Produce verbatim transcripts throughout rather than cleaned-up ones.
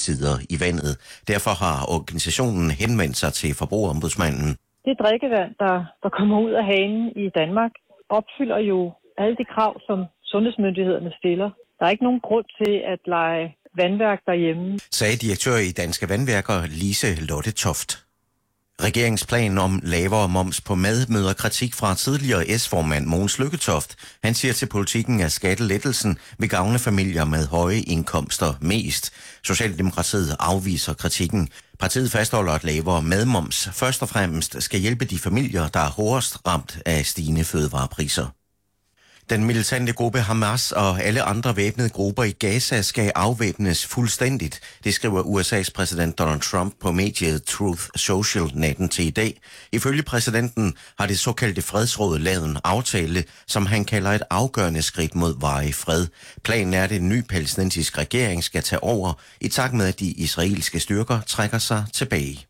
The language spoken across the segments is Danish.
pesticider i vandet. Derfor har organisationen henvendt sig til Forbrugerombudsmanden. Det drikkevand, der, der kommer ud af hanen i Danmark, opfylder jo alle de krav, som sundhedsmyndighederne stiller. Der er ikke nogen grund til at lege vandværk derhjemme, sagde direktør i Danske Vandværker Lise Lotte Toft. Regeringsplan om lavere moms på mad møder kritik fra tidligere S-formand Mogens Lykketoft. Han siger til Politikken, at skattelettelsen vil gavne familier med høje indkomster mest. Socialdemokratiet afviser kritikken. Partiet fastholder, at lavere madmoms først og fremmest skal hjælpe de familier, der er hårdest ramt af stigende fødevarepriser. Den militante gruppe Hamas og alle andre væbnede grupper i Gaza skal afvæbnes fuldstændigt. Det skriver U S A's præsident Donald Trump på mediet Truth Social natten til i dag. Ifølge præsidenten har det såkaldte fredsråd lavet en aftale, som han kalder et afgørende skridt mod varig fred. Planen er, at en ny palæstinensisk regering skal tage over, i takt med at de israelske styrker trækker sig tilbage.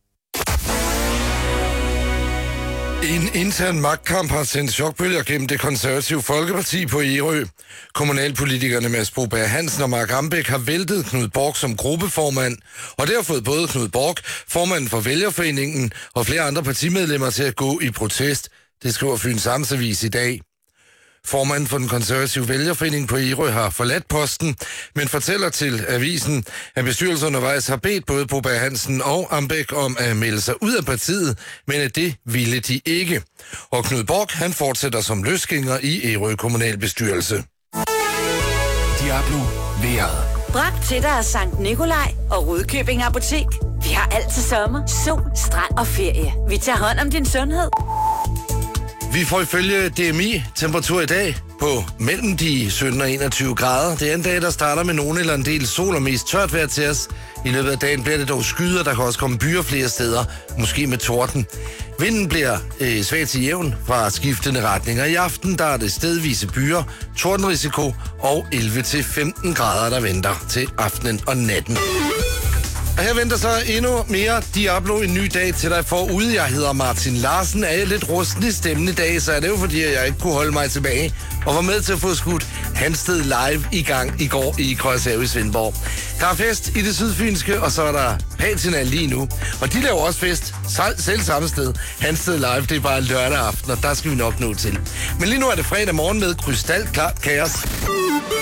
En intern magtkamp har sendt chokbølger gennem det konservative Folkeparti på Ærø. Kommunalpolitikerne Mads Broberg Hansen og Mark Ambæk har væltet Knud Borg som gruppeformand, og det har fået både Knud Borg, formanden for Vælgerforeningen, og flere andre partimedlemmer til at gå i protest. Det skriver Fyns Amtsavis i dag. Formanden for den konservative Vælgerforening på Ærø har forladt posten, men fortæller til avisen, at bestyrelsen undervejs har bedt både Broberg Hansen og Ambæk om at melde sig ud af partiet, men at det ville de ikke. Og Knud Borg, han fortsætter som løsgænger i Ærø kommunalbestyrelse. Diablo vejret. Bragt til dig af Sankt Nikolaj og Rudkøbing Apotek. Vi har alt til sommer, sol, strand og ferie. Vi tager hånd om din sundhed. Vi får ifølge D M I temperatur i dag på mellem de sytten og enogtyve grader. Det er en dag, der starter med nogen eller en del sol og mest tørt vejr til os. I løbet af dagen bliver det dog skyder, der kan også komme byer flere steder, måske med torden. Vinden bliver øh, svag til jævn fra skiftende retninger. I aften der er det stedvise byer, tordenrisiko og elleve til femten grader, der venter til aftenen og natten. Og her venter så endnu mere Diablo, en ny dag til dig forude. Jeg hedder Martin Larsen. Er jeg lidt rusten i stemmen i dag, så er det jo fordi, at jeg ikke kunne holde mig tilbage og var med til at få skudt Hansted live i gang i går i Krøjshave i Svendborg. Der er fest i det sydfynske, og så er der patina lige nu. Og de laver også fest selv samme sted. Hansted live, det er bare lørdag aften, og der skal vi nok nå til. Men lige nu er det fredag morgen med krystalklart kaos.